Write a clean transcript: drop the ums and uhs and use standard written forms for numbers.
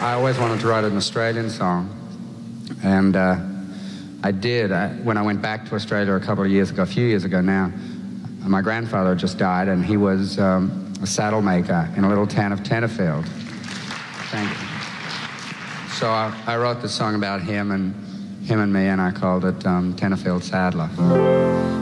I always wanted to write an Australian song, and I did. When I went back to Australia a few years ago now, my grandfather just died, and he was a saddle maker in a little town of Tenterfield. Thank you. So I wrote this song about him and me, and I called it Tenterfield Saddler.